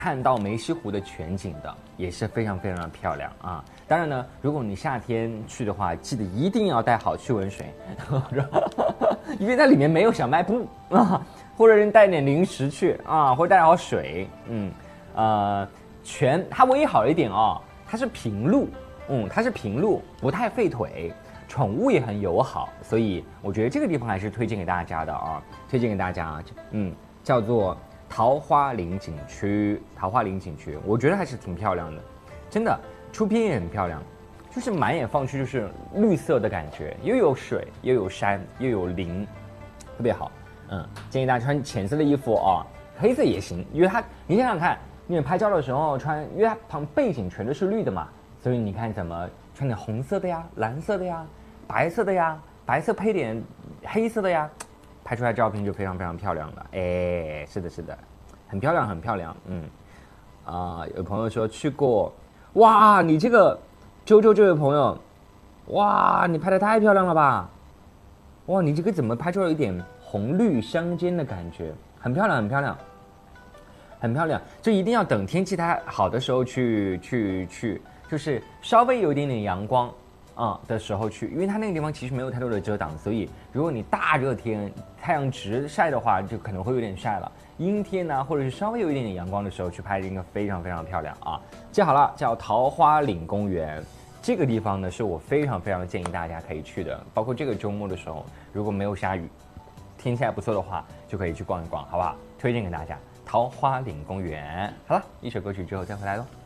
看到梅溪湖的全景的，也是非常非常的漂亮啊。当然呢，如果你夏天去的话，记得一定要带好驱蚊水，因为它里面没有小卖部啊，或者带点零食去啊，或者带好水，它唯一好一点哦，它是平路，它是平路，不太费腿，宠物也很友好，所以我觉得这个地方还是推荐给大家的啊，推荐给大家，叫做桃花林景区，桃花林景区，我觉得还是挺漂亮的，真的，出片也很漂亮，就是满眼放去就是绿色的感觉，又有水，又有山，又有林，特别好。建议大家穿浅色的衣服啊，黑色也行，因为你想想看，你拍照的时候穿，因为它旁背景全都是绿的嘛，所以你看怎么穿点红色的呀，蓝色的呀，白色的呀，白色配点黑色的呀，拍出来照片就非常非常漂亮了。哎，是的，是的，很漂亮，很漂亮。有朋友说去过，哇，你这个周周这位朋友，哇，你拍的太漂亮了吧？哇，你这个怎么拍出来有一点红绿相间的感觉，很漂亮，很漂亮，很漂亮。就一定要等天气它好的时候去，就是稍微有一点点阳光的时候去，因为它那个地方其实没有太多的遮挡，所以如果你大热天太阳直晒的话，就可能会有点晒了。阴天呢，或者是稍微有一点点阳光的时候去拍，应该非常非常漂亮啊。记好了，叫桃花岭公园。这个地方呢，是我非常非常建议大家可以去的，包括这个周末的时候，如果没有下雨，天气还不错的话，就可以去逛一逛，好不好？推荐给大家桃花岭公园。好了，一首歌曲之后再回来喽。